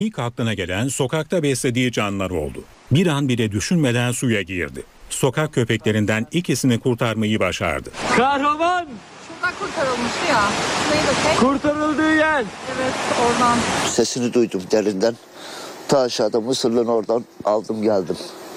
İlk aklına gelen sokakta beslediği canlılar oldu. Bir an bile düşünmeden suya girdi. Sokak köpeklerinden ikisini kurtarmayı başardı. Kahraman! Şuradan kurtarılmıştı ya. Şurayı da çek. Kurtarıldığı yer. Evet, oradan. Sesini duydum derinden. Ta aşağıda Mısırlı'nın oradan aldım geldim.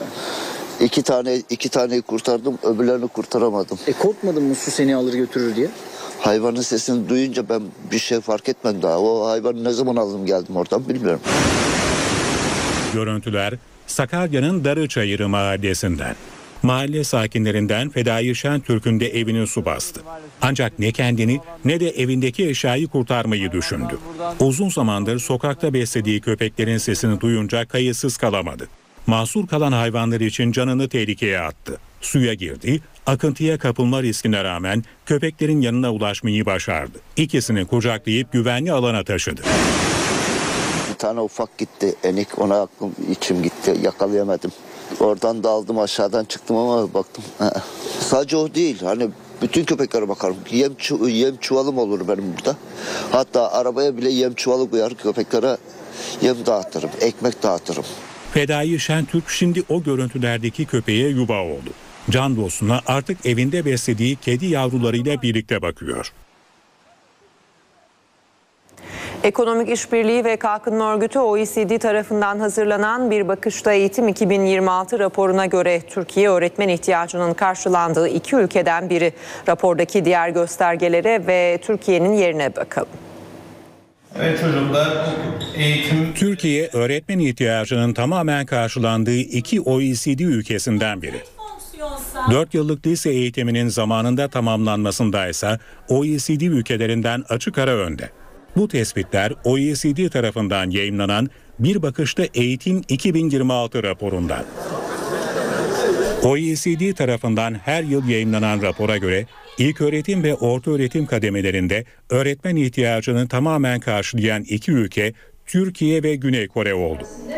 İki taneyi kurtardım, öbürlerini kurtaramadım. Korkmadın mı su seni alır götürür diye? Hayvanın sesini duyunca ben bir şey fark etmedim daha. O hayvanı ne zaman aldım geldim oradan bilmiyorum. Görüntüler Sakarya'nın Darıçayırı mahallesinden. Mahalle sakinlerinden Fedai Şentürk'ün de evini su bastı. Ancak ne kendini ne de evindeki eşyayı kurtarmayı düşündü. Uzun zamandır sokakta beslediği köpeklerin sesini duyunca kayıtsız kalamadı. Mahsur kalan hayvanlar için canını tehlikeye attı. Suya girdi, akıntıya kapılma riskine rağmen köpeklerin yanına ulaşmayı başardı. İkisini kucaklayıp güvenli alana taşıdı. Bir tane ufak gitti, enik, ona aklım içim gitti, yakalayamadım. Oradan daldım, aşağıdan çıktım ama baktım. Sadece o değil, hani bütün köpeklere bakarım. Yem çuvalım olur benim burada. Hatta arabaya bile yem çuvalı koyar, köpeklere yem dağıtırım, ekmek dağıtırım. Fedai Şentürk şimdi o görüntülerdeki köpeğe yuva oldu. Can dostuna artık evinde beslediği kedi yavrularıyla birlikte bakıyor. Ekonomik İşbirliği ve Kalkınma Örgütü OECD tarafından hazırlanan Bir Bakışta Eğitim 2026 raporuna göre Türkiye öğretmen ihtiyacının karşılandığı iki ülkeden biri. Rapordaki diğer göstergelere ve Türkiye'nin yerine bakalım. Evet çocuklar, Türkiye öğretmen ihtiyacının tamamen karşılandığı iki OECD ülkesinden biri. 4 yıllık lise eğitiminin zamanında tamamlanmasında ise OECD ülkelerinden açık ara önde. Bu tespitler OECD tarafından yayımlanan Bir Bakışta Eğitim 2026 raporundan. OECD tarafından her yıl yayımlanan rapora göre ilköğretim ve ortaöğretim kademelerinde öğretmen ihtiyacını tamamen karşılayan iki ülke Türkiye ve Güney Kore oldu.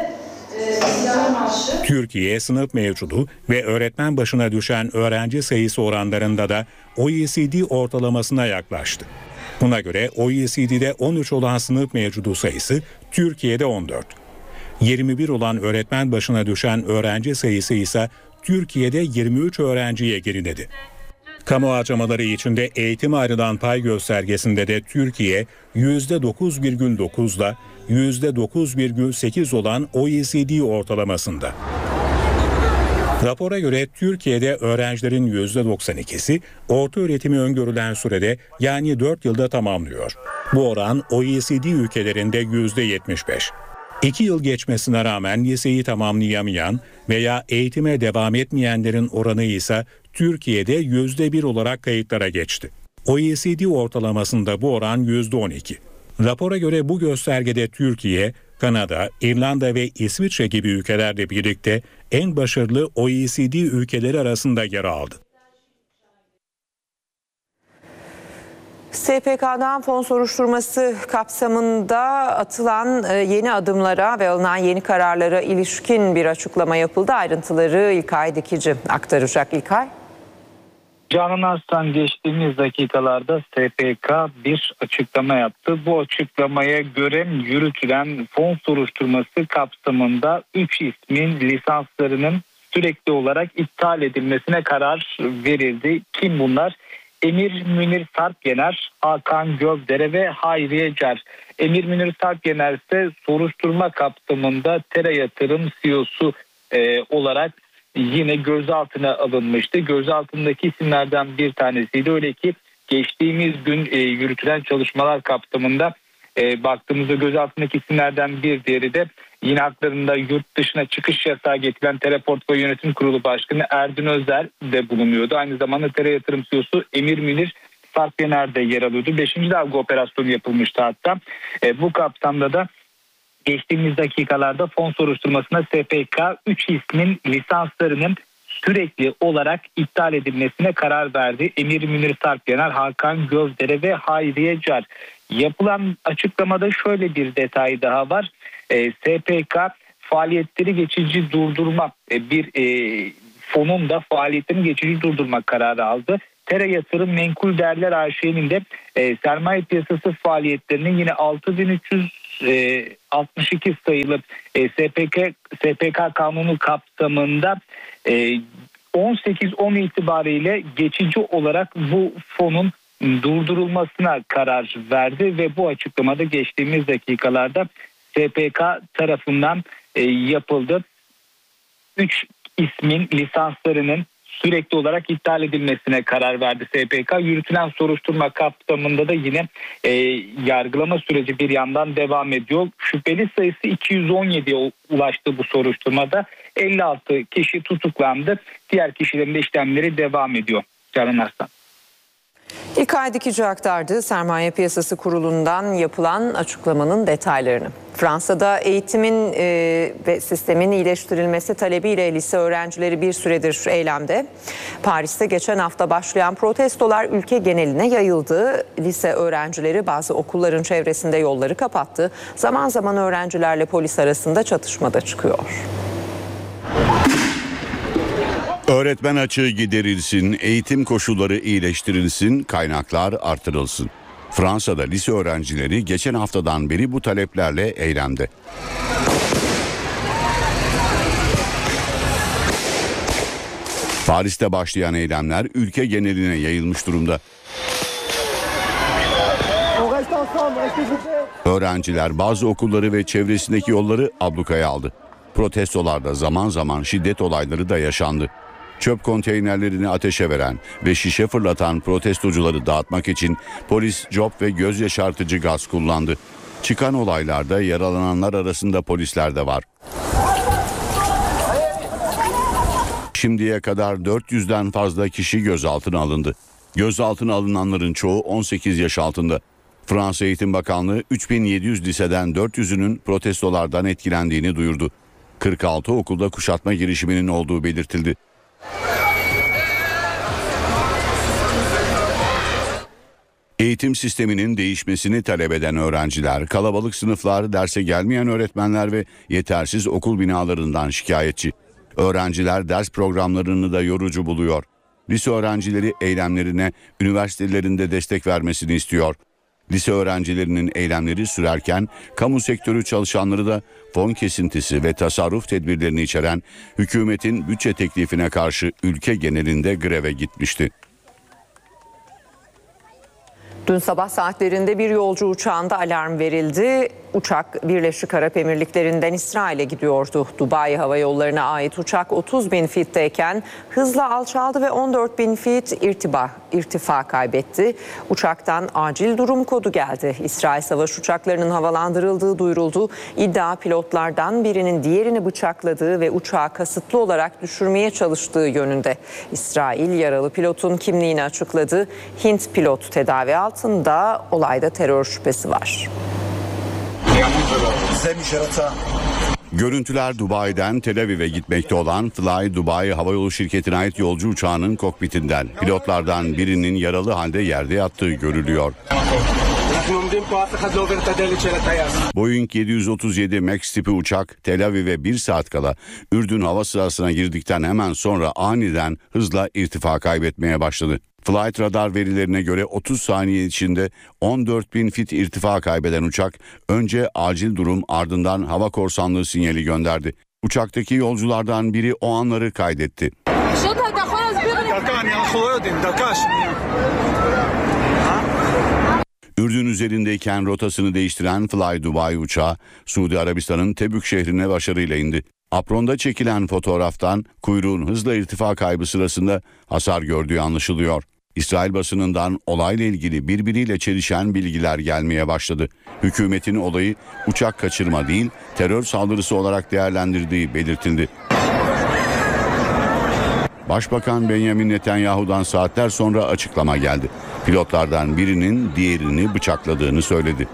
Türkiye sınıf mevcudu ve öğretmen başına düşen öğrenci sayısı oranlarında da OECD ortalamasına yaklaştı. Buna göre OECD'de 13 olan sınıf mevcudu sayısı Türkiye'de 14. 21 olan öğretmen başına düşen öğrenci sayısı ise Türkiye'de 23 öğrenciye geriledi. Kamu harcamaları içinde eğitime ayrılan pay göstergesinde de Türkiye %9,9'la %9,8 olan OECD ortalamasında. Rapora göre Türkiye'de öğrencilerin %92'si ortaöğretimi öngörülen sürede yani 4 yılda tamamlıyor. Bu oran OECD ülkelerinde %75. 2 yıl geçmesine rağmen liseyi tamamlayamayan veya eğitime devam etmeyenlerin oranı ise Türkiye'de %1 olarak kayıtlara geçti. OECD ortalamasında bu oran %12. Rapora göre bu göstergede Türkiye, Kanada, İrlanda ve İsviçre gibi ülkelerle birlikte en başarılı OECD ülkeleri arasında yer aldı. SPK'dan fon soruşturması kapsamında atılan yeni adımlara ve alınan yeni kararlara ilişkin bir açıklama yapıldı. Ayrıntıları İlkay Dikici aktaracak. İlkay. Canan Arslan geçtiğimiz dakikalarda SPK bir açıklama yaptı. Bu açıklamaya göre yürütülen fon soruşturması kapsamında 3 ismin lisanslarının sürekli olarak iptal edilmesine karar verildi. Kim bunlar? Emir Münir Sarpyener, Hakan Gövdere ve Hayriye Cer. Emir Münir Sarpyener ise soruşturma kapsamında Tera Yatırım CEO'su olarak yine gözaltına alınmıştı. Gözaltındaki isimlerden bir tanesiydi. Öyle ki geçtiğimiz gün yürütülen çalışmalar kapsamında baktığımızda gözaltındaki isimlerden bir diğeri de yine haklarında yurt dışına çıkış yasağı getiren Tera Portföy Yönetim Kurulu Başkanı Erdin Özer de bulunuyordu. Aynı zamanda Tera Yatırım CEO'su Emir Münir Sarpyener de yer alıyordu. 5. dalga operasyonu yapılmıştı hatta. Bu kapsamda da geçtiğimiz dakikalarda fon soruşturmasına SPK 3 ismin lisanslarının sürekli olarak iptal edilmesine karar verdi. Emir Münir Sarpyener, Hakan Gövdere ve Hayriye Cer. Yapılan açıklamada şöyle bir detay daha var. SPK faaliyetleri geçici durdurma fonun da faaliyetlerini geçici durdurma kararı aldı. Tera Yatırım Menkul Değerler AŞ'nin de sermaye piyasası faaliyetlerinin yine 6.300 62 sayılı SPK kanunu kapsamında 18-10 itibariyle geçici olarak bu fonun durdurulmasına karar verdi ve bu açıklamada geçtiğimiz dakikalarda SPK tarafından yapıldı. 3 ismin lisanslarının sürekli olarak iptal edilmesine karar verdi SPK. Yürütülen soruşturma kapsamında da yine yargılama süreci bir yandan devam ediyor. Şüpheli sayısı 217'ye ulaştı bu soruşturmada. 56 kişi tutuklandı. Diğer kişilerin de işlemleri devam ediyor. Canan Arslan. İlkay Dikici aktardı Sermaye Piyasası Kurulu'ndan yapılan açıklamanın detaylarını. Fransa'da eğitimin ve sistemin iyileştirilmesi talebiyle lise öğrencileri bir süredir eylemde. Paris'te geçen hafta başlayan protestolar ülke geneline yayıldı. Lise öğrencileri bazı okulların çevresinde yolları kapattı. Zaman zaman öğrencilerle polis arasında çatışma da çıkıyor. Öğretmen açığı giderilsin, eğitim koşulları iyileştirilsin, kaynaklar artırılsın. Fransa'da lise öğrencileri geçen haftadan beri bu taleplerle eylemde. Paris'te başlayan eylemler ülke geneline yayılmış durumda. Öğrenciler bazı okulları ve çevresindeki yolları ablukaya aldı. Protestolarda zaman zaman şiddet olayları da yaşandı. Çöp konteynerlerini ateşe veren ve şişe fırlatan protestocuları dağıtmak için polis cop ve göz yaşartıcı gaz kullandı. Çıkan olaylarda yaralananlar arasında polisler de var. Şimdiye kadar 400'den fazla kişi gözaltına alındı. Gözaltına alınanların çoğu 18 yaş altında. Fransa Eğitim Bakanlığı 3700 liseden 400'ünün protestolardan etkilendiğini duyurdu. 46 okulda kuşatma girişiminin olduğu belirtildi. Eğitim sisteminin değişmesini talep eden öğrenciler, kalabalık sınıflar, derse gelmeyen öğretmenler ve yetersiz okul binalarından şikayetçi. Öğrenciler ders programlarını da yorucu buluyor. Lise öğrencileri eylemlerine üniversitelerinde destek vermesini istiyor. Lise öğrencilerinin eylemleri sürerken kamu sektörü çalışanları da fon kesintisi ve tasarruf tedbirlerini içeren hükümetin bütçe teklifine karşı ülke genelinde greve gitmişti. Dün sabah saatlerinde bir yolcu uçağında alarm verildi. Uçak Birleşik Arap Emirlikleri'nden İsrail'e gidiyordu. Dubai Hava Yolları'na ait uçak 30.000 fitteyken hızla alçaldı ve 14.000 fit irtifa kaybetti. Uçaktan acil durum kodu geldi. İsrail savaş uçaklarının havalandırıldığı duyuruldu. İddia pilotlardan birinin diğerini bıçakladığı ve uçağı kasıtlı olarak düşürmeye çalıştığı yönünde. İsrail yaralı pilotun kimliğini açıkladı. Hint pilot tedavi altında, olayda terör şüphesi var. Görüntüler Dubai'den Tel Aviv'e gitmekte olan Fly Dubai Havayolu Şirketi'ne ait yolcu uçağının kokpitinden. Pilotlardan birinin yaralı halde yerde yattığı görülüyor. Boeing 737 MAX tipi uçak Tel Aviv'e 1 saat kala Ürdün hava sahasına girdikten hemen sonra aniden hızla irtifa kaybetmeye başladı. Flight radar verilerine göre 30 saniye içinde 14.000 fit irtifa kaybeden uçak önce acil durum, ardından hava korsanlığı sinyali gönderdi. Uçaktaki yolculardan biri o anları kaydetti. Ürdün üzerindeyken rotasını değiştiren Fly Dubai uçağı Suudi Arabistan'ın Tebük şehrine başarıyla indi. Apronda çekilen fotoğraftan kuyruğun hızla irtifa kaybı sırasında hasar gördüğü anlaşılıyor. İsrail basınından olayla ilgili birbiriyle çelişen bilgiler gelmeye başladı. Hükümetin olayı uçak kaçırma değil, terör saldırısı olarak değerlendirdiği belirtildi. Başbakan Benjamin Netanyahu'dan saatler sonra açıklama geldi. Pilotlardan birinin diğerini bıçakladığını söyledi.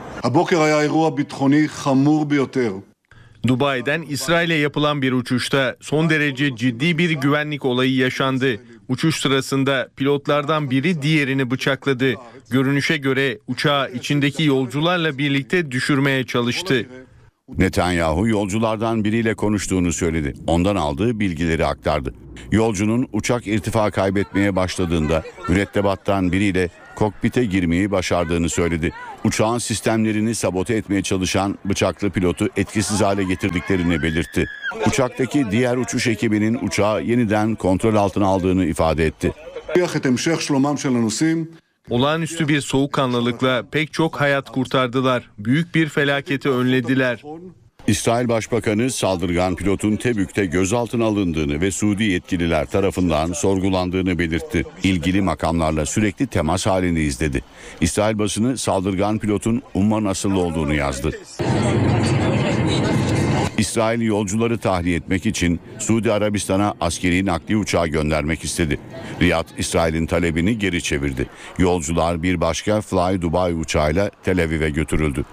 Dubai'den İsrail'e yapılan bir uçuşta son derece ciddi bir güvenlik olayı yaşandı. Uçuş sırasında pilotlardan biri diğerini bıçakladı. Görünüşe göre uçağı içindeki yolcularla birlikte düşürmeye çalıştı. Netanyahu yolculardan biriyle konuştuğunu söyledi. Ondan aldığı bilgileri aktardı. Yolcunun uçak irtifa kaybetmeye başladığında mürettebattan biriyle kokpite girmeyi başardığını söyledi. Uçağın sistemlerini sabote etmeye çalışan bıçaklı pilotu etkisiz hale getirdiklerini belirtti. Uçaktaki diğer uçuş ekibinin uçağı yeniden kontrol altına aldığını ifade etti. Olağanüstü bir soğukkanlılıkla pek çok hayat kurtardılar. Büyük bir felaketi önlediler. İsrail Başbakanı saldırgan pilotun Tebük'te gözaltına alındığını ve Suudi yetkililer tarafından sorgulandığını belirtti. İlgili makamlarla sürekli temas halindeyiz dedi. İsrail basını saldırgan pilotun Umman asıllı olduğunu yazdı. İsrail yolcuları tahliye etmek için Suudi Arabistan'a askeri nakliye uçağı göndermek istedi. Riyad, İsrail'in talebini geri çevirdi. Yolcular bir başka Fly Dubai uçağıyla Tel Aviv'e götürüldü.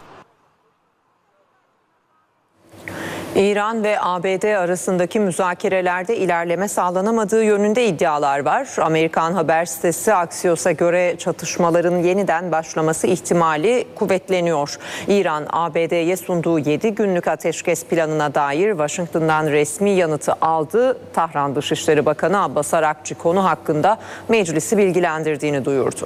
İran ve ABD arasındaki müzakerelerde ilerleme sağlanamadığı yönünde iddialar var. Amerikan haber sitesi Axios'a göre çatışmaların yeniden başlaması ihtimali kuvvetleniyor. İran, ABD'ye sunduğu 7 günlük ateşkes planına dair Washington'dan resmi yanıtı aldı. Tahran Dışişleri Bakanı Abbas Arakçı konu hakkında meclisi bilgilendirdiğini duyurdu.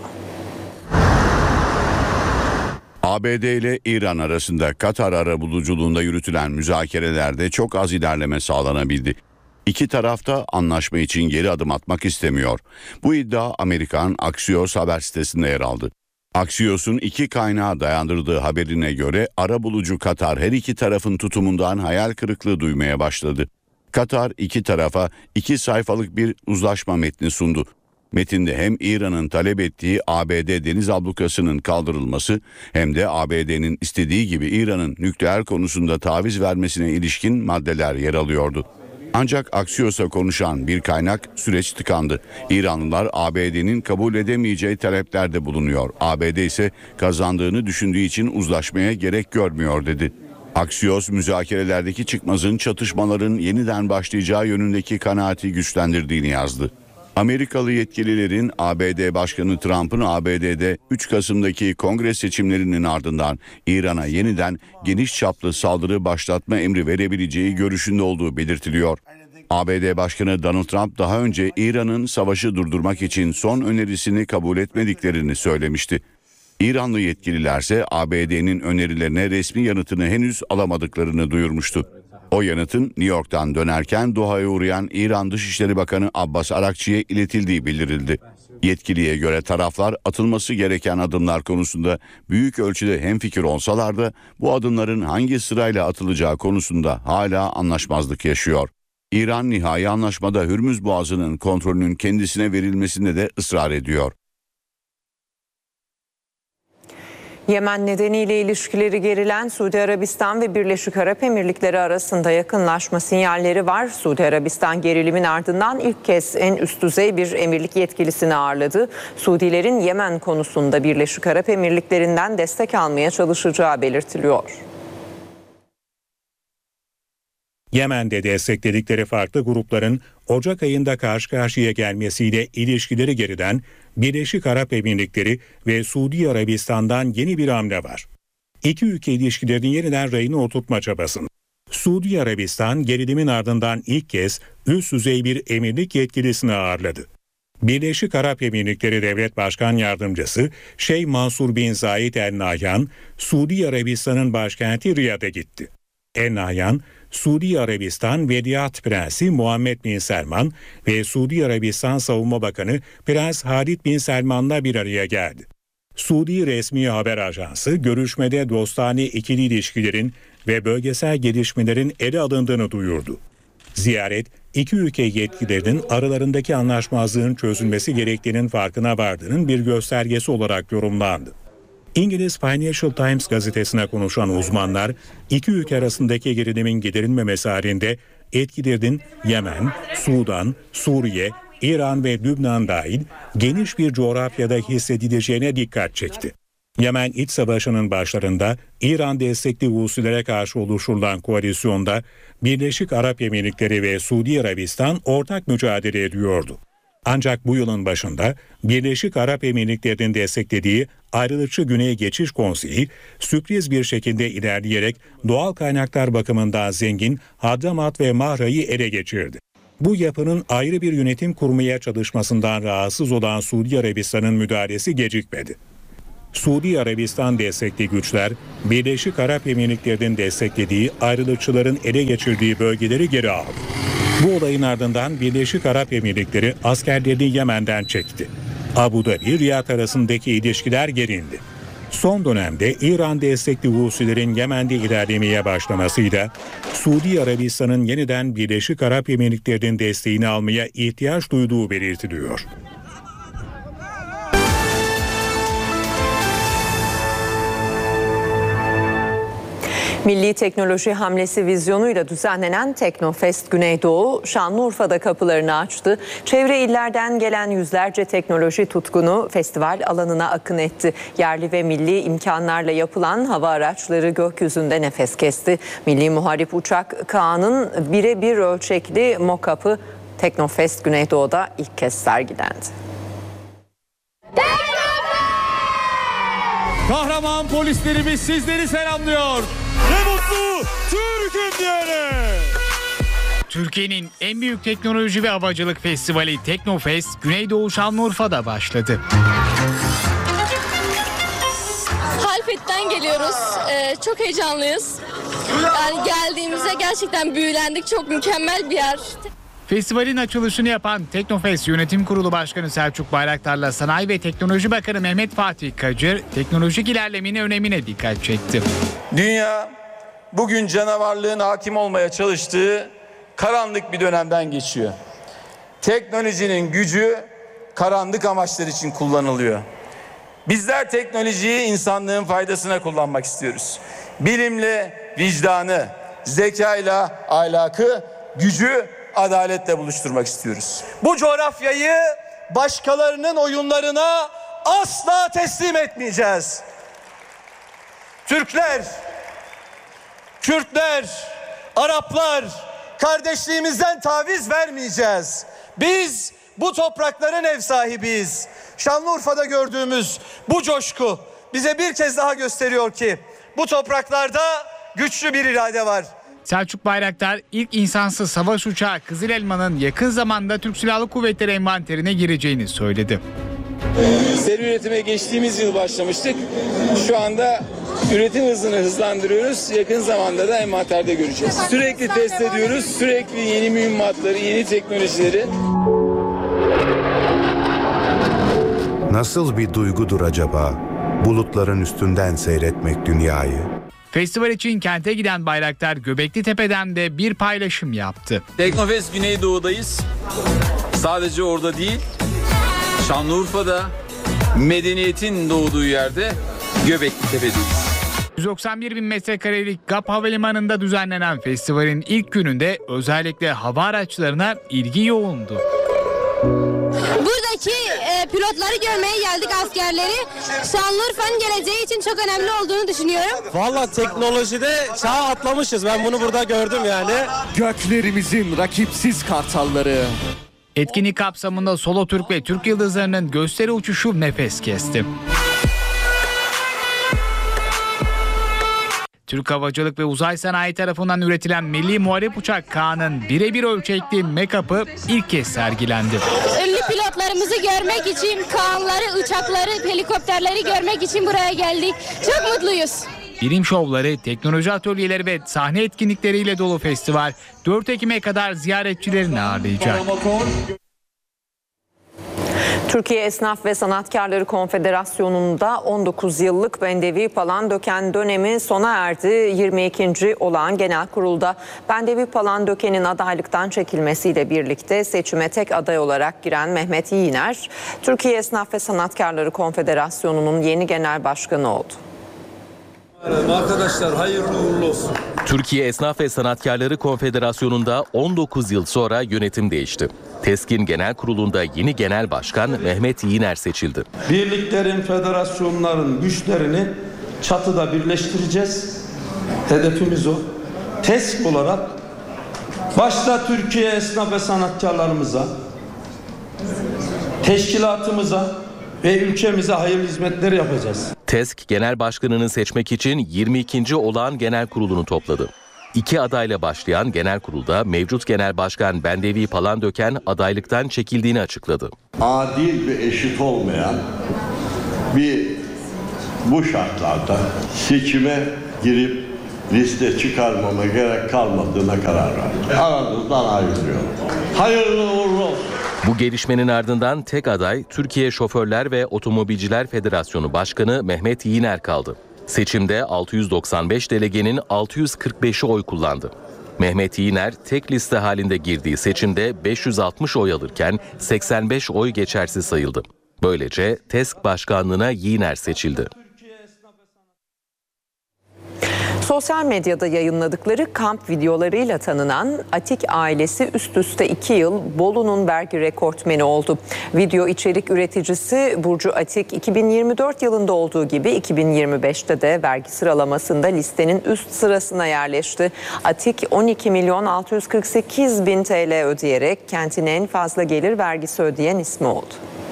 ABD ile İran arasında Katar arabuluculuğunda yürütülen müzakerelerde çok az ilerleme sağlanabildi. İki taraf da anlaşma için geri adım atmak istemiyor. Bu iddia Amerikan Axios haber sitesinde yer aldı. Axios'un iki kaynağa dayandırdığı haberine göre arabulucu Katar her iki tarafın tutumundan hayal kırıklığı duymaya başladı. Katar iki tarafa 2 sayfalık bir uzlaşma metni sundu. Metinde hem İran'ın talep ettiği ABD deniz ablukasının kaldırılması hem de ABD'nin istediği gibi İran'ın nükleer konusunda taviz vermesine ilişkin maddeler yer alıyordu. Ancak Axios'a konuşan bir kaynak süreç tıkandı. İranlılar ABD'nin kabul edemeyeceği taleplerde bulunuyor. ABD ise kazandığını düşündüğü için uzlaşmaya gerek görmüyor dedi. Axios müzakerelerdeki çıkmazın çatışmaların yeniden başlayacağı yönündeki kanaati güçlendirdiğini yazdı. Amerikalı yetkililerin ABD Başkanı Trump'ın ABD'de 3 Kasım'daki kongre seçimlerinin ardından İran'a yeniden geniş çaplı saldırı başlatma emri verebileceği görüşünde olduğu belirtiliyor. ABD Başkanı Donald Trump daha önce İran'ın savaşı durdurmak için son önerisini kabul etmediklerini söylemişti. İranlı yetkililerse ABD'nin önerilerine resmi yanıtını henüz alamadıklarını duyurmuştu. O yanıtın New York'tan dönerken Doha'ya uğrayan İran Dışişleri Bakanı Abbas Arakçı'ya iletildiği bildirildi. Yetkiliye göre taraflar atılması gereken adımlar konusunda büyük ölçüde hemfikir olsalar da bu adımların hangi sırayla atılacağı konusunda hala anlaşmazlık yaşıyor. İran nihai anlaşmada Hürmüz Boğazı'nın kontrolünün kendisine verilmesinde de ısrar ediyor. Yemen nedeniyle ilişkileri gerilen Suudi Arabistan ve Birleşik Arap Emirlikleri arasında yakınlaşma sinyalleri var. Suudi Arabistan gerilimin ardından ilk kez en üst düzey bir emirlik yetkilisini ağırladı. Suudilerin Yemen konusunda Birleşik Arap Emirlikleri'nden destek almaya çalışacağı belirtiliyor. Yemen'de destekledikleri farklı grupların Ocak ayında karşı karşıya gelmesiyle ilişkileri geriden Birleşik Arap Emirlikleri ve Suudi Arabistan'dan yeni bir hamle var. İki ülke ilişkilerini yeniden rayına oturtma çabasında. Suudi Arabistan gerilimin ardından ilk kez üst düzey bir emirlik yetkilisini ağırladı. Birleşik Arap Emirlikleri Devlet Başkan Yardımcısı Şeyh Mansur bin Zayed El Nahyan, Suudi Arabistan'ın başkenti Riyad'a gitti. El Nahyan, Suudi Arabistan Veliaht Prensi Muhammed bin Selman ve Suudi Arabistan Savunma Bakanı Prens Halid bin Selman'la bir araya geldi. Suudi resmi haber ajansı görüşmede dostane ikili ilişkilerin ve bölgesel gelişmelerin ele alındığını duyurdu. Ziyaret, iki ülke yetkililerinin aralarındaki anlaşmazlığın çözülmesi gerektiğinin farkına vardığının bir göstergesi olarak yorumlandı. İngiliz Financial Times gazetesine konuşan uzmanlar, iki ülke arasındaki gerilimin giderilmemesi halinde etkilerinin Yemen, Sudan, Suriye, İran ve Lübnan dahil geniş bir coğrafyada hissedileceğine dikkat çekti. Yemen iç savaşının başlarında İran destekli Husilere karşı oluşturulan koalisyonda Birleşik Arap Emirlikleri ve Suudi Arabistan ortak mücadele ediyordu. Ancak bu yılın başında Birleşik Arap Emirlikleri'nin desteklediği Ayrılıkçı Güney Geçiş Konseyi sürpriz bir şekilde ilerleyerek doğal kaynaklar bakımından zengin Hadramat ve Mahra'yı ele geçirdi. Bu yapının ayrı bir yönetim kurmaya çalışmasından rahatsız olan Suudi Arabistan'ın müdahalesi gecikmedi. Suudi Arabistan destekli güçler, Birleşik Arap Emirlikleri'nin desteklediği ayrılıkçıların ele geçirdiği bölgeleri geri aldı. Bu olayın ardından Birleşik Arap Emirlikleri askerlerini Yemen'den çekti. Abu Dhabi, Riyad arasındaki ilişkiler gerildi. Son dönemde İran destekli Husilerin Yemen'de ilerlemeye başlamasıyla Suudi Arabistan'ın yeniden Birleşik Arap Emirlikleri'nin desteğini almaya ihtiyaç duyduğu belirtiliyor. Milli teknoloji hamlesi vizyonuyla düzenlenen Teknofest Güneydoğu, Şanlıurfa'da kapılarını açtı. Çevre illerden gelen yüzlerce teknoloji tutkunu festival alanına akın etti. Yerli ve milli imkanlarla yapılan hava araçları gökyüzünde nefes kesti. Milli Muharip Uçak Kaan'ın birebir ölçekli mock-up'ı Teknofest Güneydoğu'da ilk kez sergilendi. Kahraman polislerimiz sizleri selamlıyor. Ne mutlu Türk'üm diyene. Türkiye'nin en büyük teknoloji ve havacılık festivali Teknofest Güneydoğu Şanlıurfa'da başladı. Halfet'ten geliyoruz. Çok heyecanlıyız. Yani geldiğimizde gerçekten büyülendik. Çok mükemmel bir yer. Festivalin açılışını yapan Teknofest Yönetim Kurulu Başkanı Selçuk Bayraktar'la Sanayi ve Teknoloji Bakanı Mehmet Fatih Kacır teknolojik ilerlemenin önemine dikkat çekti. Dünya bugün canavarlığın hakim olmaya çalıştığı karanlık bir dönemden geçiyor. Teknolojinin gücü karanlık amaçlar için kullanılıyor. Bizler teknolojiyi insanlığın faydasına kullanmak istiyoruz. Bilimle vicdanı, zekayla ahlakı, gücü adaletle buluşturmak istiyoruz. Bu coğrafyayı başkalarının oyunlarına asla teslim etmeyeceğiz. Türkler, Kürtler, Araplar, kardeşliğimizden taviz vermeyeceğiz. Biz bu toprakların ev sahibiyiz. Şanlıurfa'da gördüğümüz bu coşku bize bir kez daha gösteriyor ki bu topraklarda güçlü bir irade var. Selçuk Bayraktar ilk insansız savaş uçağı Kızıl Elma'nın yakın zamanda Türk Silahlı Kuvvetleri envanterine gireceğini söyledi. Seri üretime geçtiğimiz yıl başlamıştık. Şu anda üretim hızını hızlandırıyoruz. Yakın zamanda da envanterde göreceğiz. Sürekli test ediyoruz. Sürekli yeni mühimmatları, yeni teknolojileri. Nasıl bir duygudur acaba? Bulutların üstünden seyretmek dünyayı. Festival için kente giden Bayraktar Göbekli Tepe'den de bir paylaşım yaptı. Teknofest Güneydoğu'dayız. Sadece orada değil, Şanlıurfa'da, medeniyetin doğduğu yerde Göbekli Tepe'deyiz. 191 bin metrekarelik GAP Havalimanı'nda düzenlenen festivalin ilk gününde özellikle hava araçlarına ilgi yoğundu. Buradaki pilotları görmeye geldik, askerleri. Şanlıurfa'nın geleceği için çok önemli olduğunu düşünüyorum. Valla teknolojide çağ atlamışız. Ben bunu burada gördüm yani. Göklerimizin rakipsiz kartalları. Etkinlik kapsamında Solo Türk ve Türk Yıldızları'nın gösteri uçuşu nefes kesti. Türk Havacılık ve Uzay Sanayi tarafından üretilen Milli Muharip Uçak Kaan'ın birebir ölçekli make-up'ı ilk kez sergilendi. Ünlü pilotlarımızı görmek için, Kaan'ları, uçakları, helikopterleri görmek için buraya geldik. Çok mutluyuz. Bilim şovları, teknoloji atölyeleri ve sahne etkinlikleriyle dolu festival 4 Ekim'e kadar ziyaretçilerini ağırlayacak. Türkiye Esnaf ve Sanatkarları Konfederasyonu'nda 19 yıllık Bendevi Palandöken dönemi sona erdi. 22. olan genel kurulda Bendevi Palandöken'in adaylıktan çekilmesiyle birlikte seçime tek aday olarak giren Mehmet Yiğner, Türkiye Esnaf ve Sanatkarları Konfederasyonu'nun yeni genel başkanı oldu. Arkadaşlar hayırlı uğurlu olsun. Türkiye Esnaf ve Sanatkarları Konfederasyonu'nda 19 yıl sonra yönetim değişti. TESK'in genel kurulunda yeni genel başkan Mehmet Yiğner seçildi. Birliklerin, federasyonların güçlerini çatıda birleştireceğiz. Hedefimiz o. TESK olarak başta Türkiye Esnaf ve Sanatkarlarımıza, teşkilatımıza ve ülkemize hayırlı hizmetler yapacağız. TESK Genel Başkanı'nı seçmek için 22. olağan genel kurulunu topladı. 2 adayla başlayan genel kurulda mevcut genel başkan Bendevi Palandöken adaylıktan çekildiğini açıkladı. Adil ve eşit olmayan bu şartlarda seçime girip liste çıkarmama gerek kalmadığına karar verdim. Aranızdan ayrılıyorum. Hayırlı uğurlu olsun. Bu gelişmenin ardından tek aday Türkiye Şoförler ve Otomobilciler Federasyonu Başkanı Mehmet Yiğner kaldı. Seçimde 695 delegenin 645'i oy kullandı. Mehmet Yiğner tek liste halinde girdiği seçimde 560 oy alırken 85 oy geçersiz sayıldı. Böylece TESK başkanlığına Yiğner seçildi. Sosyal medyada yayınladıkları kamp videolarıyla tanınan Atik ailesi üst üste 2 yıl Bolu'nun vergi rekortmeni oldu. Video içerik üreticisi Burcu Atik 2024 yılında olduğu gibi 2025'te de vergi sıralamasında listenin üst sırasına yerleşti. Atik 12.648.000 TL ödeyerek kentin en fazla gelir vergisi ödeyen ismi oldu.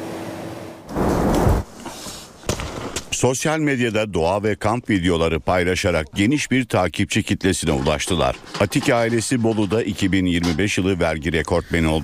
Sosyal medyada doğa ve kamp videoları paylaşarak geniş bir takipçi kitlesine ulaştılar. Atik ailesi Bolu'da 2025 yılı vergi rekortmeni oldu.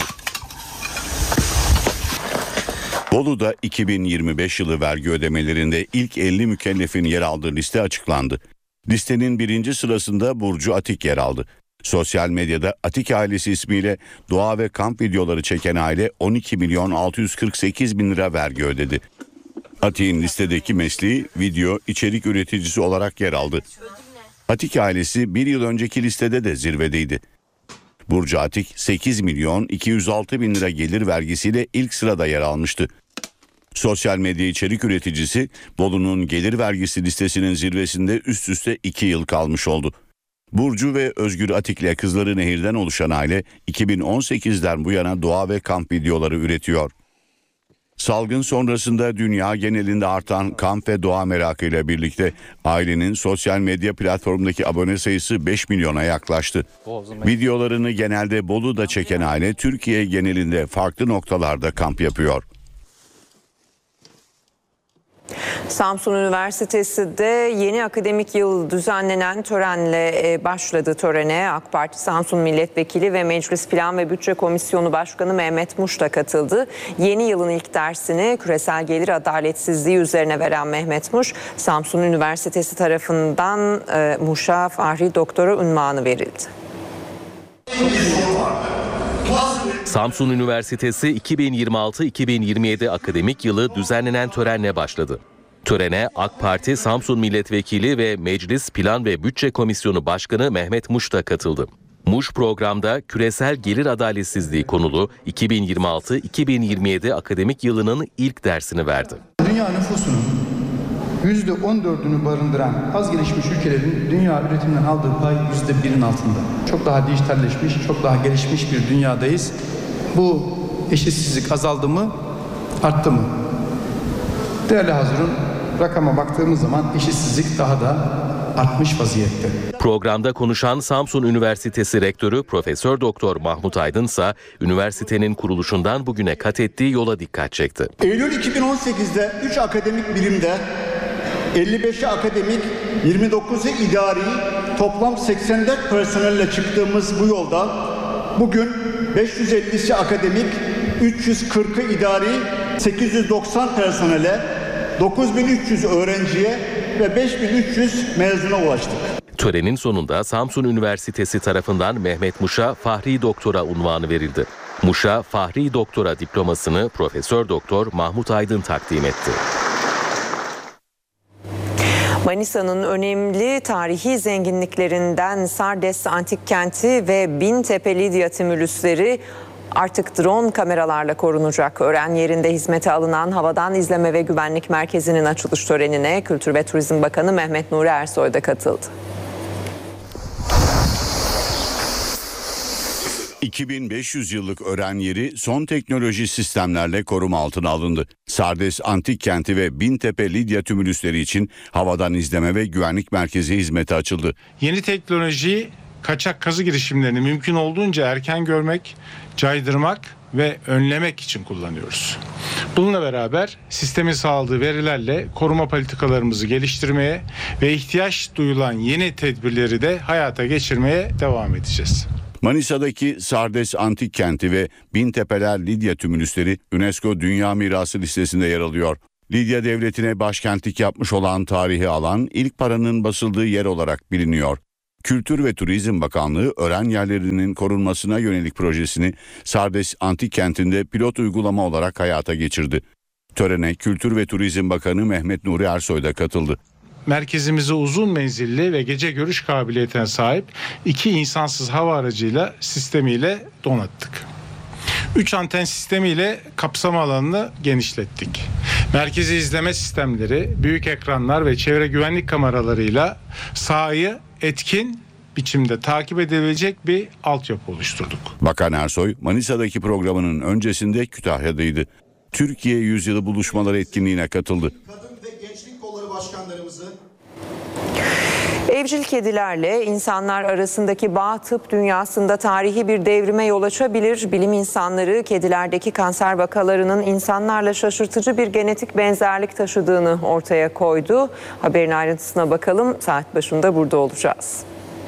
Bolu'da 2025 yılı vergi ödemelerinde ilk 50 mükellefin yer aldığı liste açıklandı. Listenin 1. sırasında Burcu Atik yer aldı. Sosyal medyada Atik ailesi ismiyle doğa ve kamp videoları çeken aile 12.648.000 lira vergi ödedi. Atik'in listedeki mesleği video içerik üreticisi olarak yer aldı. Atik ailesi bir yıl önceki listede de zirvedeydi. Burcu Atik 8.206.000 lira gelir vergisiyle ilk sırada yer almıştı. Sosyal medya içerik üreticisi Bolu'nun gelir vergisi listesinin zirvesinde üst üste 2 yıl kalmış oldu. Burcu ve Özgür Atik'le Kızları Nehir'den oluşan aile 2018'den bu yana doğa ve kamp videoları üretiyor. Salgın sonrasında dünya genelinde artan kamp ve doğa merakıyla birlikte ailenin sosyal medya platformundaki abone sayısı 5 milyona yaklaştı. Videolarını genelde Bolu'da çeken aile Türkiye genelinde farklı noktalarda kamp yapıyor. Samsun Üniversitesi de yeni akademik yıl düzenlenen törenle başladı. Törene AK Parti Samsun Milletvekili ve Meclis Plan ve Bütçe Komisyonu Başkanı Mehmet Muş da katıldı. Yeni yılın ilk dersini küresel gelir adaletsizliği üzerine veren Mehmet Muş, Samsun Üniversitesi tarafından Muş'a Fahri Doktora unvanı verildi. Samsun Üniversitesi 2026-2027 akademik yılı düzenlenen törenle başladı. Törene AK Parti Samsun Milletvekili ve Meclis Plan ve Bütçe Komisyonu Başkanı Mehmet Muş da katıldı. Muş programda küresel gelir adaletsizliği konulu 2026-2027 akademik yılının ilk dersini verdi. Dünya nüfusunun %14'ünü barındıran az gelişmiş ülkelerin dünya üretiminden aldığı pay %1'in altında. Çok daha dijitalleşmiş, çok daha gelişmiş bir dünyadayız. Bu eşitsizlik azaldı mı, arttı mı? Değerli hazırın, rakama baktığımız zaman eşitsizlik daha da artmış vaziyette. Programda konuşan Samsun Üniversitesi Rektörü Profesör Doktor Mahmut Aydın ise üniversitenin kuruluşundan bugüne kat ettiği yola dikkat çekti. Eylül 2018'de 3 akademik birimde 55'i akademik, 29'u idari, toplam 84 personelle çıktığımız bu yolda bugün 550'si akademik, 340'ı idari, 890 personele, 9300 öğrenciye ve 5300 mezuna ulaştık. Törenin sonunda Samsun Üniversitesi tarafından Mehmet Muş'a Fahri Doktora unvanı verildi. Muş'a Fahri Doktora diplomasını Profesör Doktor Mahmut Aydın takdim etti. Manisa'nın önemli tarihi zenginliklerinden Sardes Antik Kenti ve Bintepe Lidya Tümülüsleri artık drone kameralarla korunacak. Öğren yerinde hizmete alınan Havadan İzleme ve Güvenlik Merkezi'nin açılış törenine Kültür ve Turizm Bakanı Mehmet Nuri Ersoy da katıldı. 2500 yıllık öğren yeri son teknoloji sistemlerle koruma altına alındı. Sardes Antik Kenti ve Bintepe Lidya Tümülüsleri için Havadan İzleme ve Güvenlik Merkezi hizmete açıldı. Yeni teknolojiyi kaçak kazı girişimlerini mümkün olduğunca erken görmek, caydırmak ve önlemek için kullanıyoruz. Bununla beraber sistemin sağladığı verilerle koruma politikalarımızı geliştirmeye ve ihtiyaç duyulan yeni tedbirleri de hayata geçirmeye devam edeceğiz. Manisa'daki Sardes Antik Kenti ve Bintepeler Lidya Tümülüsleri UNESCO Dünya Mirası listesinde yer alıyor. Lidya Devleti'ne başkentlik yapmış olan tarihi alan ilk paranın basıldığı yer olarak biliniyor. Kültür ve Turizm Bakanlığı öğren yerlerinin korunmasına yönelik projesini Sardes Antik Kenti'nde pilot uygulama olarak hayata geçirdi. Törene Kültür ve Turizm Bakanı Mehmet Nuri Ersoy da katıldı. Merkezimizi uzun menzilli ve gece görüş kabiliyetine sahip 2 insansız hava aracıyla sistemiyle donattık. 3 anten sistemiyle kapsama alanını genişlettik. Merkezi izleme sistemleri, büyük ekranlar ve çevre güvenlik kameralarıyla sahayı etkin biçimde takip edilebilecek bir altyapı oluşturduk. Bakan Ersoy, Manisa'daki programının öncesinde Kütahya'daydı. Türkiye Yüzyılı Buluşmaları etkinliğine katıldı. Kadın ve Gençlik Kolları Başkanlarımızı Evcil kedilerle insanlar arasındaki bağ tıp dünyasında tarihi bir devrime yol açabilir. Bilim insanları kedilerdeki kanser vakalarının insanlarla şaşırtıcı bir genetik benzerlik taşıdığını ortaya koydu. Haberin ayrıntısına bakalım. Saat başında burada olacağız.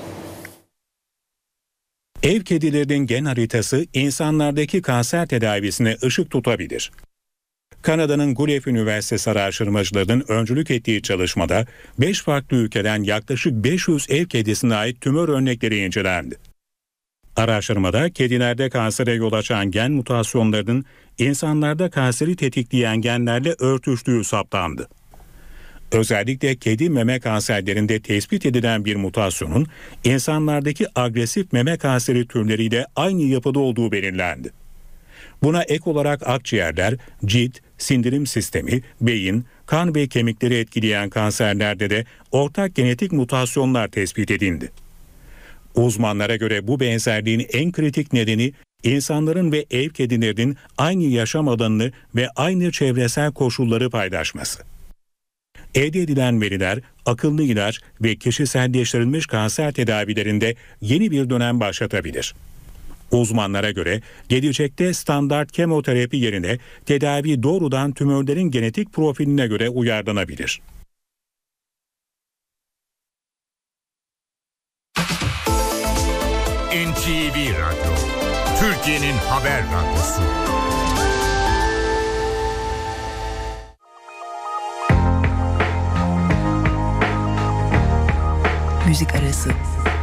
Ev kedilerinin gen haritası insanlardaki kanser tedavisine ışık tutabilir. Kanada'nın Guelph Üniversitesi araştırmacılarının öncülük ettiği çalışmada 5 farklı ülkeden yaklaşık 500 ev kedisine ait tümör örnekleri incelendi. Araştırmada kedilerde kansere yol açan gen mutasyonlarının insanlarda kanseri tetikleyen genlerle örtüştüğü saptandı. Özellikle kedi meme kanserlerinde tespit edilen bir mutasyonun insanlardaki agresif meme kanseri türleriyle aynı yapıda olduğu belirlendi. Buna ek olarak akciğerler, cilt, sindirim sistemi, beyin, kan ve kemikleri etkileyen kanserlerde de ortak genetik mutasyonlar tespit edildi. Uzmanlara göre bu benzerliğin en kritik nedeni insanların ve ev kedilerinin aynı yaşam alanını ve aynı çevresel koşulları paylaşması. Elde edilen veriler akıllı ilaç ve kişiselleştirilmiş kanser tedavilerinde yeni bir dönem başlatabilir. Uzmanlara göre gelecekte standart kemoterapi yerine tedavi doğrudan tümörlerin genetik profiline göre uyarlanabilir. NTV Radyo, Türkiye'nin haber radyosu. Müzik arası.